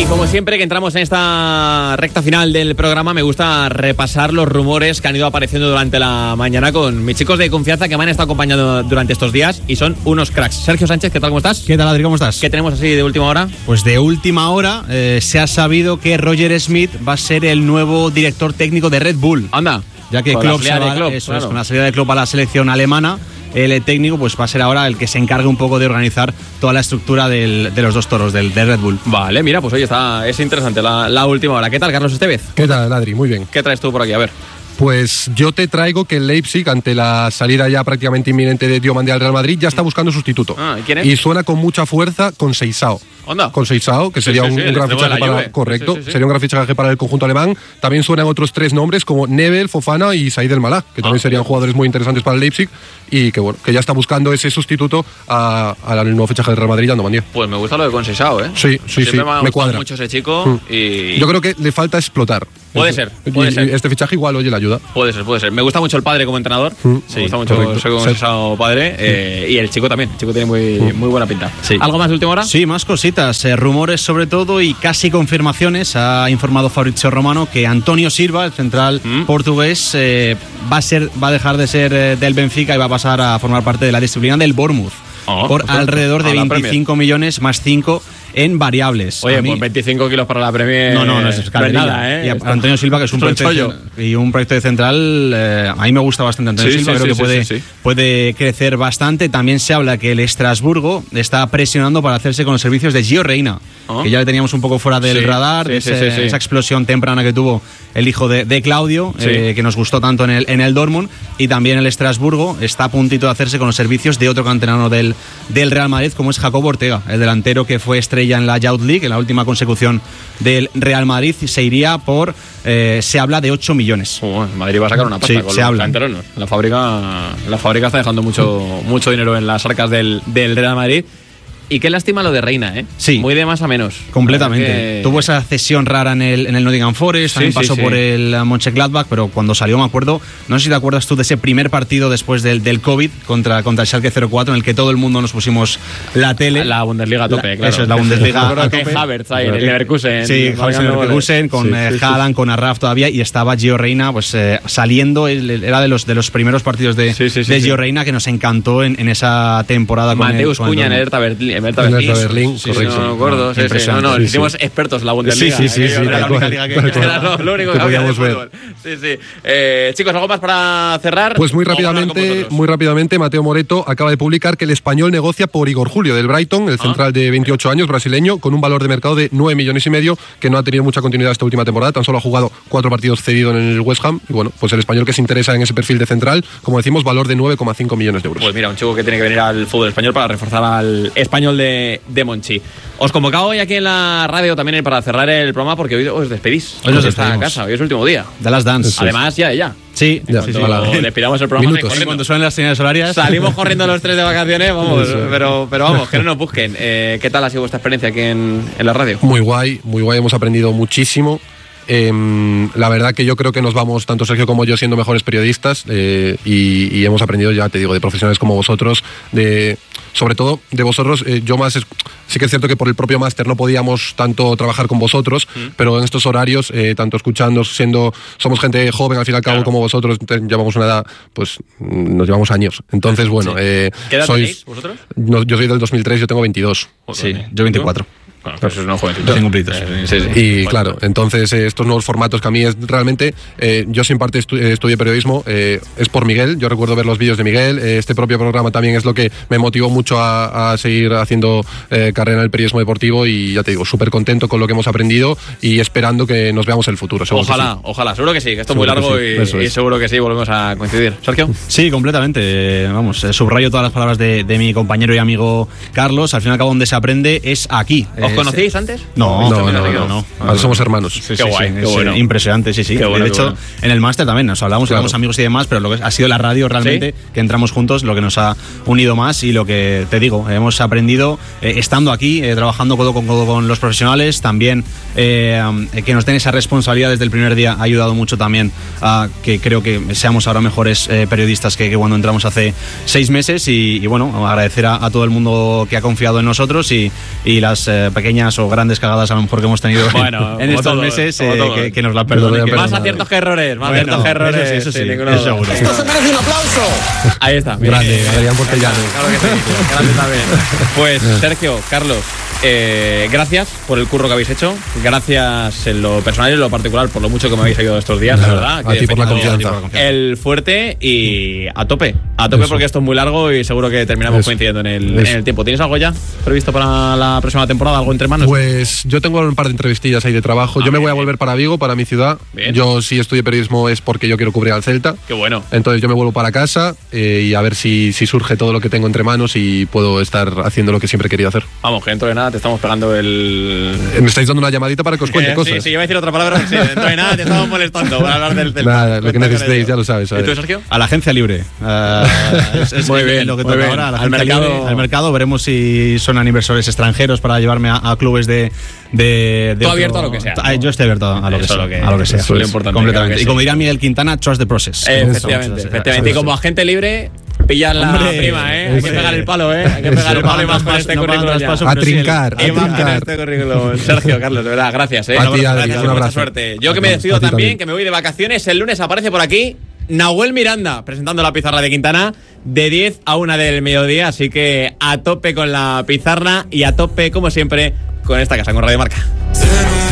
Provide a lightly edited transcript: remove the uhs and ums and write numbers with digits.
Como siempre que entramos en esta recta final del programa, me gusta repasar los rumores que han ido apareciendo durante la mañana con mis chicos de confianza que me han estado acompañando durante estos días y son unos cracks. Sergio Sánchez, ¿qué tal? ¿Cómo estás? ¿Qué tal, Adri? ¿Cómo estás? ¿Qué tenemos así de última hora? Pues de última hora se ha sabido que Roger Smith va a ser el nuevo director técnico de Red Bull. Anda. Ya que Klopp se va, con la salida de Klopp a la selección alemana, el técnico pues va a ser ahora el que se encargue un poco de organizar toda la estructura de los dos toros de Red Bull. Vale, mira, pues oye, es interesante la última hora. ¿Qué tal, Carlos Estevez? ¿Qué tal, Adri? Muy bien. ¿Qué traes tú por aquí? A ver. Pues yo te traigo que el Leipzig, ante la salida ya prácticamente inminente de Diomande al Real Madrid, ya está buscando sustituto. ¿Quién es? Y suena con mucha fuerza con Seisao. ¿Onda? Con Seisao, que sería un gran fichaje para... Correcto, sería un gran fichaje para el conjunto alemán. También suenan otros tres nombres como Nebel, Fofana y Said El Malak, que también serían jugadores muy interesantes para el Leipzig y que bueno, que ya está buscando ese sustituto al nuevo fichaje del Real Madrid, Andomandía. Pues me gusta lo de Conceição, ¿eh? Sí, me cuadra mucho ese chico y... Yo creo que le falta explotar. Puede ser. Este fichaje igual, oye, le ayuda. Puede ser. Me gusta mucho el padre como entrenador. Me gusta mucho ser Conceição padre. Y el chico también. El chico tiene muy buena pinta. Sí. ¿Algo más de última hora? Sí, más cositas. Rumores sobre todo y casi confirmaciones. Ha informado Fabrizio Romano que Antonio Silva, el central portugués, va a dejar de ser del Benfica y va a pasar a formar parte de la disciplina del Bournemouth. Por alrededor de 25 millones más 5 en variables. Oye, pues 25 kilos para la Premier. No es nada, ¿eh? Y Antonio Silva, que es un proyecto de central, a mí me gusta bastante Antonio Silva, creo que puede crecer bastante. También se habla que el Estrasburgo está presionando para hacerse con los servicios de Gio Reyna, que ya le teníamos un poco fuera del radar, esa explosión temprana que tuvo el hijo de Claudio, que nos gustó tanto en el Dortmund, y también el Estrasburgo está a puntito de hacerse con los servicios de otro canterano del Real Madrid, como es Jacobo Ortega, el delantero que fue estrella en la Youth League, en la última consecución del Real Madrid. Se iría por, se habla de 8 millones. Madrid va a sacar una pasta con los canteranos. La fábrica está dejando mucho dinero en las arcas del Real Madrid. Y qué lástima lo de Reina, ¿eh? Sí. Muy de más a menos. Completamente. Tuvo esa cesión rara en el Nottingham Forest, también pasó por el Mönchengladbach, pero cuando salió, me acuerdo, no sé si te acuerdas tú de ese primer partido después del COVID contra el Schalke 04, en el que todo el mundo nos pusimos la tele. La Bundesliga a tope, claro. Eso es, la Bundesliga a tope. Havertz ahí, en el Leverkusen. Sí, Havertz en el Leverkusen, con Haaland, con Arraf todavía, y estaba Gio Reyna pues saliendo, era de los primeros partidos de Gio Reyna, que nos encantó en esa temporada. Mateus Cunha en el Hertha Berlín. Berlín, correcto. No me acuerdo. Nos hicimos expertos en la Bundesliga. Sí. Era la única liga que era lo único que podíamos ver. Chicos, ¿algo más para cerrar? Pues muy rápidamente, Mateo Moreto acaba de publicar que el Español negocia por Igor Julio del Brighton, el central de 28 años, brasileño, con un valor de mercado de 9,5 millones, que no ha tenido mucha continuidad esta última temporada, tan solo ha jugado 4 partidos cedido en el West Ham, y bueno, pues el español que se interesa en ese perfil de central, como decimos, valor de 9,5 millones de euros. Pues mira, un chico que tiene que venir al fútbol español para reforzar al Español de Monchi. Os convocaba hoy aquí en la radio también para cerrar el programa, porque hoy os despedís. Hoy nos está a casa, hoy es el último día. De las Dance. Además, ya. Sí. Despidamos el programa. Cuando suenen las señales horarias. Salimos corriendo los 3 de vacaciones, vamos. Pero vamos, que no nos busquen. ¿Qué tal ha sido vuestra experiencia aquí en la radio? Muy guay. Hemos aprendido muchísimo. La verdad que yo creo que nos vamos, tanto Sergio como yo, siendo mejores periodistas, y hemos aprendido, ya te digo, de profesionales como vosotros, sobre todo de vosotros. Yo más, sí que es cierto que por el propio máster no podíamos tanto trabajar con vosotros, pero en estos horarios, tanto escuchando, somos gente joven al fin y al cabo, como vosotros, llevamos una edad, pues nos llevamos años. Entonces, bueno, ¿qué edad tenéis vosotros? Yo soy del 2003, yo tengo 22. Sí, yo 24. Bueno, pues es una juventud. Yo tengo cumplidos. Y claro, entonces estos nuevos formatos que a mí es realmente, yo sin parte estudié periodismo, es por Miguel. Yo recuerdo ver los vídeos de Miguel. Este propio programa también es lo que me motivó mucho a seguir haciendo carrera en el periodismo deportivo, y ya te digo, súper contento con lo que hemos aprendido y esperando que nos veamos en el futuro. Ojalá, seguro que sí, que esto es muy largo y seguro que sí, volvemos a coincidir. ¿Sergio? Sí, completamente. Vamos, subrayo todas las palabras de mi compañero y amigo Carlos. Al fin y al cabo, donde se aprende es aquí. ¿Os conocíais antes? No. Ahora somos hermanos. Qué guay, qué bueno. Impresionante, sí. Bueno, de hecho, en el máster también nos hablamos, éramos amigos y demás, pero lo que ha sido la radio realmente, que entramos juntos, lo que nos ha unido más, y lo que te digo, hemos aprendido estando aquí, trabajando codo con codo con los profesionales, también que nos den esa responsabilidad desde el primer día ha ayudado mucho también a que creo que seamos ahora mejores periodistas que cuando entramos hace 6 meses, y bueno, agradecer a todo el mundo que ha confiado en nosotros y las pequeñas o grandes cagadas a lo mejor que hemos tenido en estos meses, que nos la perdonen. Más aciertos que errores, Eso sí, seguro. Esto se merece un aplauso. Ahí está. Grande, Adrián Portellano. Claro que sí, grande también. Pues Sergio, Carlos, gracias por el curro que habéis hecho. Gracias en lo personal y en lo particular por lo mucho que me habéis ayudado estos días, la verdad. A ti por la confianza. El fuerte y a tope porque esto es muy largo y seguro que terminamos coincidiendo en el tiempo. ¿Tienes algo ya previsto para la próxima temporada? ¿Algo entre manos? Pues yo tengo un par de entrevistillas ahí de trabajo. Yo me voy a volver para Vigo, para mi ciudad. Bien. Yo si estudio periodismo es porque yo quiero cubrir al Celta. Qué bueno. Entonces yo me vuelvo para casa y a ver si surge todo lo que tengo entre manos y puedo estar haciendo lo que siempre he querido hacer. Vamos, que dentro de nada te estamos pegando el... Me estáis dando una llamadita para que os cuente cosas. Sí, iba a decir otra palabra. Sí, dentro de nada te estamos molestando para hablar del Celta. Nada, lo que necesitéis ya lo sabes. ¿Y tú, Sergio? A la agencia libre. Es muy bien, lo que muy toca bien. ahora. Al mercado veremos si son inversores extranjeros para llevarme a clubes de todo abierto a lo que sea, ¿no? Yo estoy abierto a lo que sea. Eso es lo importante. Completamente. Claro, y como diría Miguel Quintana, trust the process. Efectivamente. Y como agente libre, pillar la prima, Hay que pegar el palo, Hay que pegar el palo y más con este currículum ya. A trincar. Este currículum. Sergio, Carlos, de verdad, gracias, A ti, Adri, un abrazo. Mucha suerte. Yo que me despido también, que me voy de vacaciones. El lunes aparece por aquí Nahuel Miranda presentando la pizarra de Quintana de 10 a 1 del mediodía. Así que a tope con la pizarra y a tope, como siempre, con esta casa, con Radio Marca.